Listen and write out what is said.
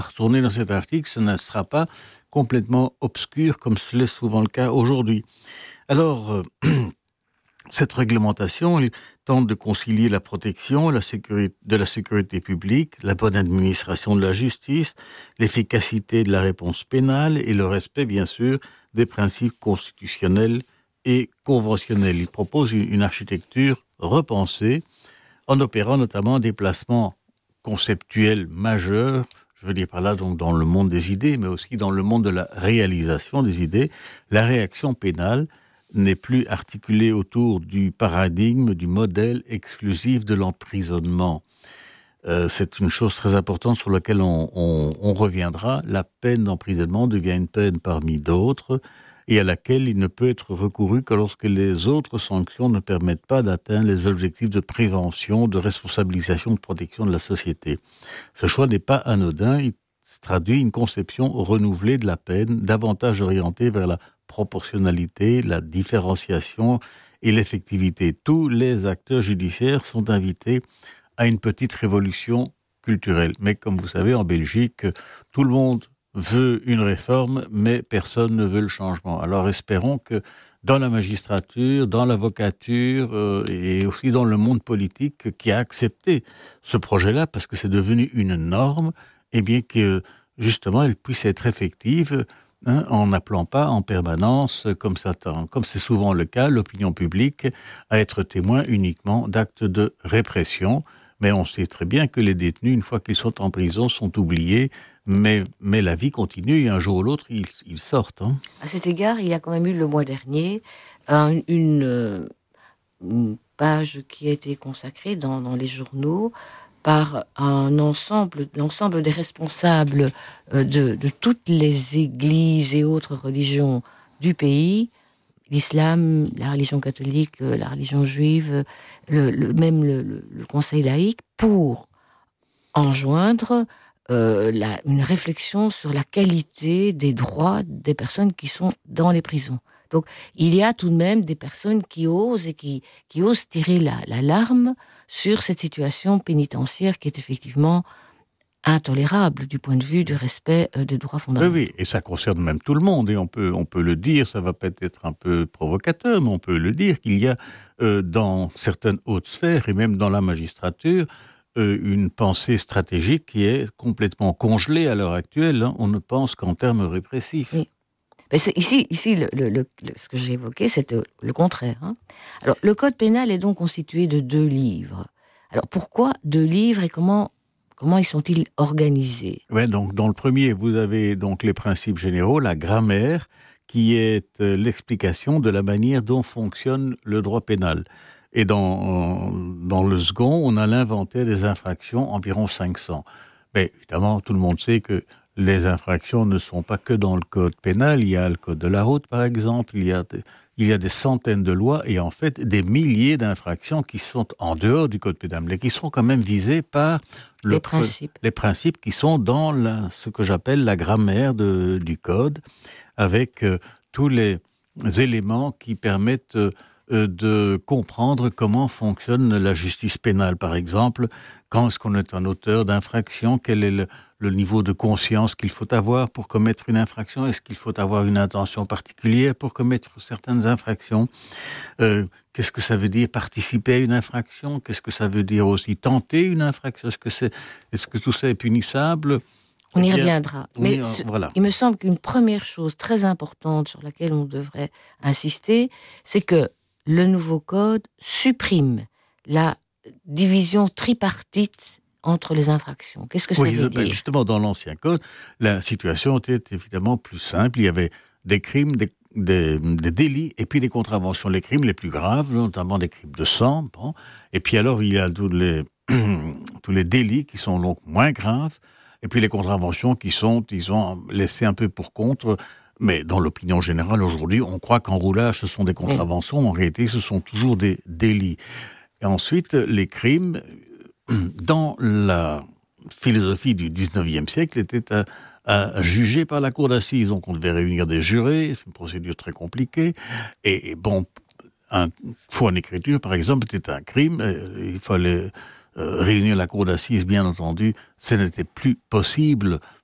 retourner dans cet article, ce ne sera pas complètement obscur comme ce l'est souvent le cas aujourd'hui. Alors, cette réglementation, elle tente de concilier la protection de la sécurité publique, la bonne administration de la justice, l'efficacité de la réponse pénale et le respect, bien sûr, des principes constitutionnels et conventionnels. Il propose une architecture repensée en opérant notamment des placements conceptuels majeurs, je veux dire par là donc dans le monde des idées, mais aussi dans le monde de la réalisation des idées. La réaction pénale n'est plus articulée autour du paradigme, du modèle exclusif de l'emprisonnement. C'est une chose très importante sur laquelle on reviendra. La peine d'emprisonnement devient une peine parmi d'autres et à laquelle il ne peut être recouru que lorsque les autres sanctions ne permettent pas d'atteindre les objectifs de prévention, de responsabilisation, de protection de la société. Ce choix n'est pas anodin, il traduit une conception renouvelée de la peine, davantage orientée vers la proportionnalité, la différenciation et l'effectivité. Tous les acteurs judiciaires sont invités à une petite révolution culturelle. Mais comme vous savez, en Belgique, tout le monde veut une réforme, mais personne ne veut le changement. Alors espérons que dans la magistrature, dans l'avocature et aussi dans le monde politique qui a accepté ce projet-là, parce que c'est devenu une norme, eh bien que justement elle puisse être effective, en n'appelant pas en permanence, comme c'est souvent le cas, l'opinion publique à être témoin uniquement d'actes de répression. Mais on sait très bien que les détenus, une fois qu'ils sont en prison, sont oubliés, mais la vie continue et un jour ou l'autre, ils sortent. À cet égard, il y a quand même eu le mois dernier une page qui a été consacrée dans les journaux par l'ensemble des responsables de toutes les églises et autres religions du pays, l'islam, la religion catholique, la religion juive, même le conseil laïque, pour enjoindre une réflexion sur la qualité des droits des personnes qui sont dans les prisons. Donc, il y a tout de même des personnes qui osent et qui osent tirer l'alarme sur cette situation pénitentiaire qui est effectivement intolérable du point de vue du respect des droits fondamentaux. Oui, et ça concerne même tout le monde, et on peut le dire, ça va peut-être être un peu provocateur, mais on peut le dire qu'il y a dans certaines hautes sphères, et même dans la magistrature, une pensée stratégique qui est complètement congelée à l'heure actuelle. On ne pense qu'en termes répressifs. Oui. Mais ici ce que j'ai évoqué, c'est le contraire. Alors, le code pénal est donc constitué de 2 livres. Alors, pourquoi 2 livres et comment y sont-ils organisés ? Ouais, donc dans le premier, vous avez donc les principes généraux, la grammaire, qui est l'explication de la manière dont fonctionne le droit pénal. Et dans le second, on a l'inventaire des infractions, environ 500. Mais évidemment, tout le monde sait que les infractions ne sont pas que dans le code pénal. Il y a le code de la route, par exemple. Il y a des centaines de lois et en fait des milliers d'infractions qui sont en dehors du code pénal, mais qui sont quand même visées par les principes qui sont dans ce que j'appelle la grammaire du code, avec tous les éléments qui permettent de comprendre comment fonctionne la justice pénale, par exemple. Quand est-ce qu'on est un auteur d'infraction? Quel est le niveau de conscience qu'il faut avoir pour commettre une infraction? Est-ce qu'il faut avoir une intention particulière pour commettre certaines infractions? Qu'est-ce que ça veut dire participer à une infraction? Qu'est-ce que ça veut dire aussi tenter une infraction? Est-ce que tout ça est punissable? On y reviendra. Mais voilà. Il me semble qu'une première chose très importante sur laquelle on devrait insister, c'est que le nouveau code supprime la division tripartite entre les infractions. Qu'est-ce que ça veut dire ? Justement, dans l'ancien code, la situation était évidemment plus simple. Il y avait des crimes, des délits, et puis des contraventions. Les crimes les plus graves, notamment des crimes de sang. Bon. Et puis alors, il y a tous les délits qui sont donc moins graves, et puis les contraventions qui sont, disons, laissées un peu pour contre. Mais dans l'opinion générale, aujourd'hui, on croit qu'en roulage, ce sont des contraventions. En réalité, ce sont toujours des délits. Et ensuite, les crimes, dans la philosophie du 19e siècle, étaient à juger par la cour d'assises. Donc, on devait réunir des jurés. C'est une procédure très compliquée. Et bon, un faux en écriture, par exemple, était un crime. Il fallait réunir la cour d'assises, bien entendu. Ce n'était plus possible